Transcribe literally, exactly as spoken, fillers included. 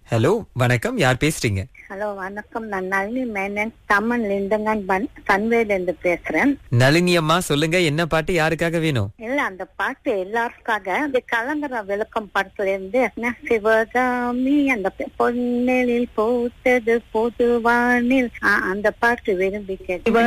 Hello, வணக்கம். யார் பேசுறீங்க? ஹலோ வணக்கம், நான் நளினி மேனன் தமிழ் லிண்டங்கன் பன்வேல இருந்து பேசுறேன். நளினி அம்மா, சொல்லுங்க, என்ன பாட்டு யாருக்காக வேணும்? இல்ல, அந்த பாட்டு எல்லாருக்காக. இந்த கலங்கர விளக்கம் படத்துல இருந்து என்ன சிவகாமி அந்த பொன்னலில் போட்டது பொதுவானில் அந்த பாட்டு விரும்பி கேட்டு